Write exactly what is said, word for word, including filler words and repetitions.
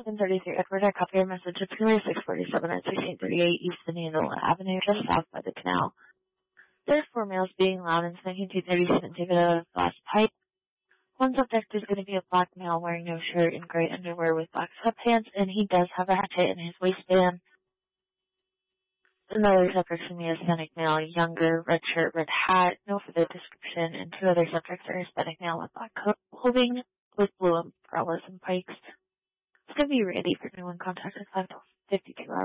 eleven thirty-three Edward, I copy your message. It's going to be six forty-seven at sixteen thirty-eight East Vanilla Avenue, just south by the canal. There's four males being loud and smoking two thirty-seven David out of a glass pipe. One subject is going to be a black male wearing no shirt and gray underwear with black sweatpants, and he does have a hatchet in his waistband. Another subject is going to be a Hispanic male, younger, red shirt, red hat, no further description, and two other subjects are Hispanic male with black clothing with blue umbrellas and pikes. It's going to be Randy for anyone contacted five